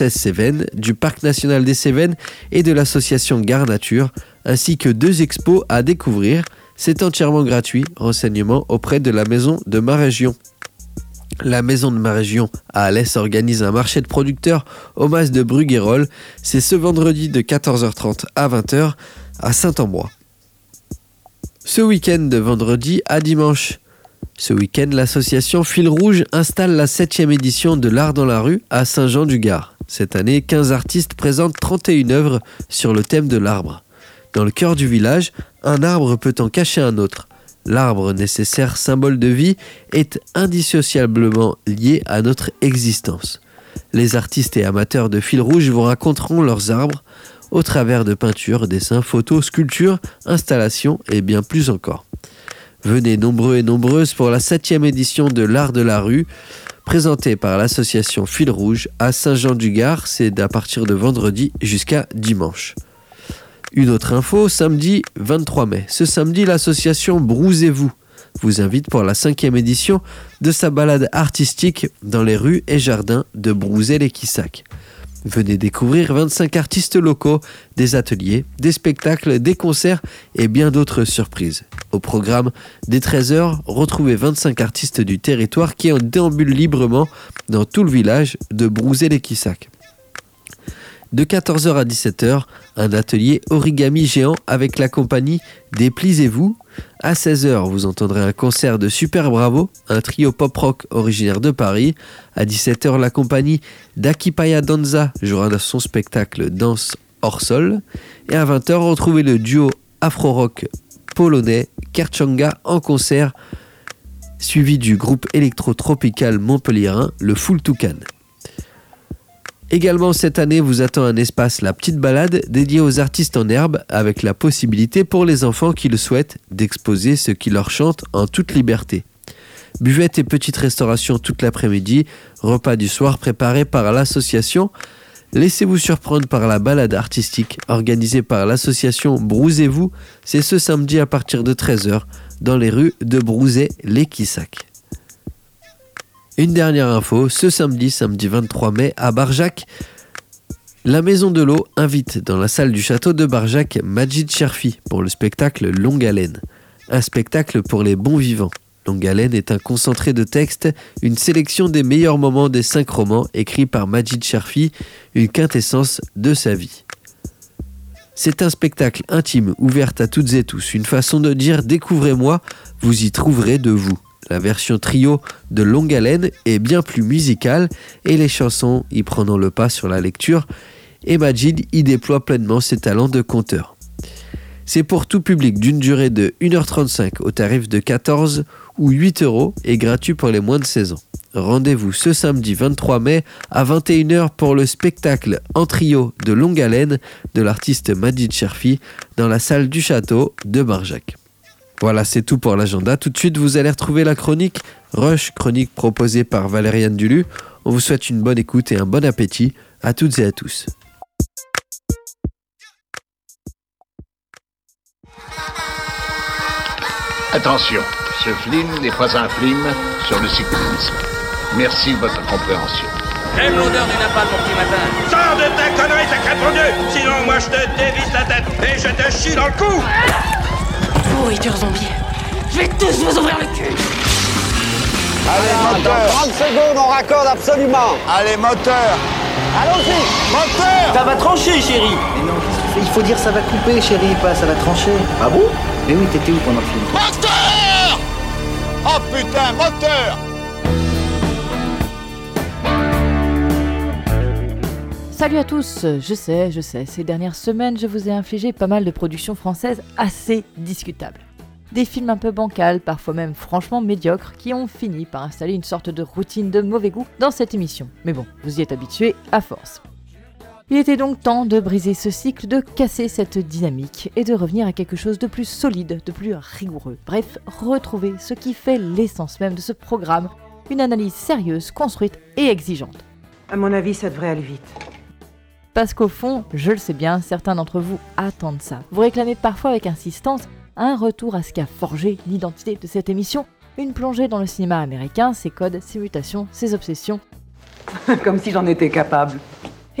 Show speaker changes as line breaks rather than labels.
Cévennes, du Parc national des Cévennes et de l'association Gare Nature, ainsi que 2 expos à découvrir. C'est entièrement gratuit. Renseignements auprès de la maison de ma région. La maison de ma région à Alès organise un marché de producteurs au Mas de Bruguérolles. C'est ce vendredi de 14h30 à 20h à Saint-Ambrois. Ce week-end de vendredi à dimanche. Ce week-end, l'association Fil Rouge installe la 7e édition de l'Art dans la rue à Saint-Jean-du-Gard. Cette année, 15 artistes présentent 31 œuvres sur le thème de l'arbre. Dans le cœur du village, un arbre peut en cacher un autre. L'arbre, nécessaire symbole de vie, est indissociablement lié à notre existence. Les artistes et amateurs de Fil Rouge vous raconteront leurs arbres au travers de peintures, dessins, photos, sculptures, installations et bien plus encore. Venez nombreux et nombreuses pour la 7e édition de l'Art de la rue, présentée par l'association Fil Rouge à Saint-Jean-du-Gard. C'est à partir de vendredi jusqu'à dimanche. Une autre info, samedi 23 mai. Ce samedi, l'association Brousez-vous vous invite pour la 5e édition de sa balade artistique dans les rues et jardins de Brouzé-les-Quissac. Venez découvrir 25 artistes locaux, des ateliers, des spectacles, des concerts et bien d'autres surprises. Au programme, dès 13h, retrouvez 25 artistes du territoire qui en déambulent librement dans tout le village de Brouzé-les-Quissac. De 14h à 17h, un atelier origami géant avec la compagnie Dépliez-vous. À 16h, vous entendrez un concert de Super Bravo, un trio pop-rock originaire de Paris. À 17h, la compagnie d'Akipaya Danza jouera son spectacle Danse hors sol. Et à 20h, retrouvez le duo afro-rock polonais Kerchanga en concert, suivi du groupe électro-tropical montpelliérain, le Full Toucan. Également cette année vous attend un espace La Petite Balade dédié aux artistes en herbe avec la possibilité pour les enfants qui le souhaitent d'exposer ce qui leur chante en toute liberté. Buvette et petite restauration toute l'après-midi, repas du soir préparés par l'association. Laissez-vous surprendre par la balade artistique organisée par l'association Brousez-vous. C'est ce samedi à partir de 13h dans les rues de Brouzé-les-Quissac. Une dernière info, ce samedi 23 mai à Barjac, la Maison de l'Eau invite dans la salle du château de Barjac Majid Cherfi pour le spectacle Longue Haleine. Un spectacle pour les bons vivants. Longue Haleine est un concentré de textes, une sélection des meilleurs moments des 5 romans écrits par Majid Cherfi, une quintessence de sa vie. C'est un spectacle intime, ouvert à toutes et tous, une façon de dire « découvrez-moi, vous y trouverez de vous ». La version trio de Longue Haleine est bien plus musicale et les chansons y prenant le pas sur la lecture et Majid y déploie pleinement ses talents de conteur. C'est pour tout public d'une durée de 1h35 au tarif de 14 ou 8 € et gratuit pour les moins de 16 ans. Rendez-vous ce samedi 23 mai à 21h pour le spectacle en trio de Longue Haleine de l'artiste Majid Cherfi dans la salle du château de Barjac. Voilà, c'est tout pour l'agenda. Tout de suite, vous allez retrouver la chronique Rush, chronique proposée par Valériane Dulu. On vous souhaite une bonne écoute et un bon appétit à toutes et à tous.
Attention, ce film n'est pas un film sur le cyclisme. Merci de votre compréhension.
J'aime l'odeur du napalm, mon petit matin.
Sors de ta connerie, sacré bon Dieu! Sinon, moi, je te dévisse la tête et je te chie dans le cou!
Pourriture zombie. Je vais tous vous ouvrir le cul.
Allez, moteur. Dans 30 secondes, on raccorde absolument.
Allez, moteur.
Allons-y.
Moteur.
Ça va trancher, chérie. Mais non, il faut dire ça va couper, chérie, pas ça va trancher. Ah bon? Mais oui, t'étais où pendant le film?
Moteur. Oh putain, moteur.
Salut à tous, je sais, ces dernières semaines, je vous ai infligé pas mal de productions françaises assez discutables. Des films un peu bancals, parfois même franchement médiocres, qui ont fini par installer une sorte de routine de mauvais goût dans cette émission. Mais bon, vous y êtes habitués à force. Il était donc temps de briser ce cycle, de casser cette dynamique et de revenir à quelque chose de plus solide, de plus rigoureux. Bref, retrouver ce qui fait l'essence même de ce programme, une analyse sérieuse, construite et exigeante.
À mon avis, ça devrait aller vite.
Parce qu'au fond, je le sais bien, certains d'entre vous attendent ça. Vous réclamez parfois avec insistance un retour à ce qui a forgé l'identité de cette émission, une plongée dans le cinéma américain, ses codes, ses mutations, ses obsessions.
Comme si j'en étais capable.